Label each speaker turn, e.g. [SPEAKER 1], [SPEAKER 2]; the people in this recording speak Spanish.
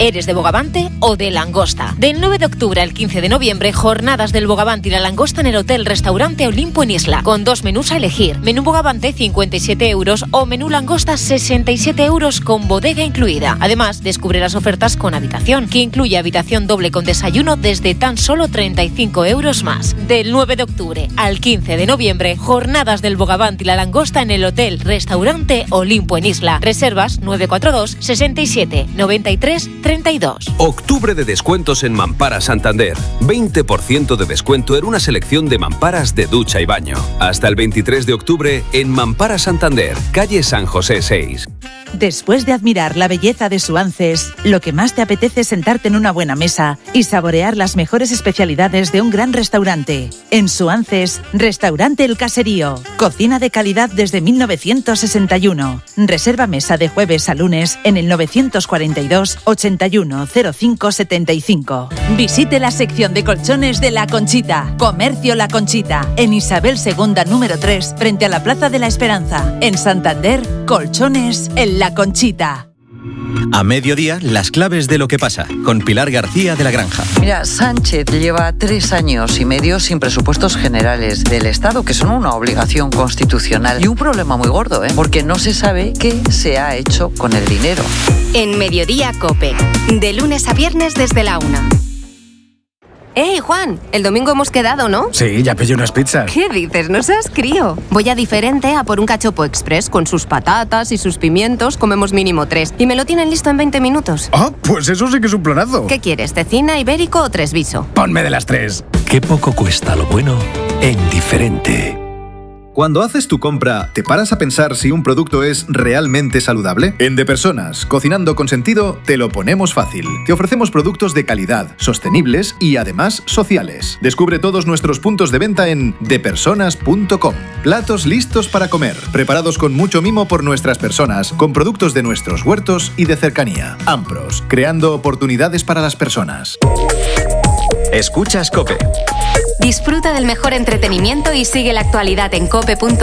[SPEAKER 1] ¿Eres de bogavante o de langosta? Del 9 de octubre al 15 de noviembre, jornadas del bogavante y la langosta en el Hotel Restaurante Olimpo en Isla, con 2 menús a elegir. Menú bogavante 57 euros o menú langosta 67 euros con bodega incluida. Además, descubre las ofertas con habitación, que incluye habitación doble con desayuno desde tan solo 35 euros más. Del 9 de octubre al 15 de noviembre, jornadas del bogavante y la langosta en el Hotel Restaurante Olimpo en Isla. Reservas 942 67 93 32.
[SPEAKER 2] Octubre de descuentos en Mampara Santander. 20% de descuento en una selección de mamparas de ducha y baño. Hasta el 23 de octubre en Mampara Santander, calle San José 6.
[SPEAKER 3] Después de admirar la belleza de Suances, lo que más te apetece es sentarte en una buena mesa y saborear las mejores especialidades de un gran restaurante. En Suances, Restaurante El Caserío. Cocina de calidad desde 1961. Reserva mesa de jueves a lunes en el 942 81 05 75. Visite la sección de colchones de La Conchita. Comercio La Conchita. En Isabel II número 3, frente a la Plaza de la Esperanza. En Santander, colchones en La Conchita.
[SPEAKER 4] A mediodía, las claves de lo que pasa, con Pilar García de la Granja.
[SPEAKER 5] Mira, Sánchez lleva 3 años y medio sin presupuestos generales del Estado, que son una obligación constitucional y un problema muy gordo, porque no se sabe qué se ha hecho con el dinero.
[SPEAKER 6] En Mediodía COPE, de lunes a viernes desde la 1.
[SPEAKER 7] ¡Hey, Juan! El domingo hemos quedado, ¿no?
[SPEAKER 8] Sí, ya pillé unas pizzas.
[SPEAKER 7] ¿Qué dices? No seas crío. Voy a Diferente a por un cachopo express con sus patatas y sus pimientos. Comemos mínimo 3. Y me lo tienen listo en 20 minutos.
[SPEAKER 8] Ah, pues eso sí que es un planazo.
[SPEAKER 7] ¿Qué quieres? ¿Cecina, ibérico o tresviso?
[SPEAKER 8] Ponme de las 3.
[SPEAKER 9] Qué poco cuesta lo bueno en Diferente.
[SPEAKER 10] Cuando haces tu compra, ¿te paras a pensar si un producto es realmente saludable? En De Personas, cocinando con sentido, te lo ponemos fácil. Te ofrecemos productos de calidad, sostenibles y además sociales. Descubre todos nuestros puntos de venta en depersonas.com. Platos listos para comer, preparados con mucho mimo por nuestras personas, con productos de nuestros huertos y de cercanía. Ampros, creando oportunidades para las personas.
[SPEAKER 4] Escuchas COPE.
[SPEAKER 6] Disfruta del mejor entretenimiento y sigue la actualidad en cope.es.